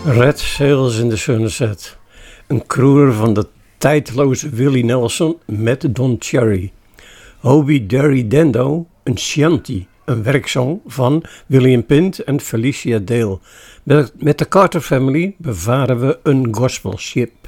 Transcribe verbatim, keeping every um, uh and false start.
Red Sails in the Sunset. Een crooner van de tijdloze Willie Nelson met Don Cherry. Hobie Derry Dendo, een shanty, een werksong van William Pint en Felicia Dale. Met, met de Carter Family bevaren we een gospel ship.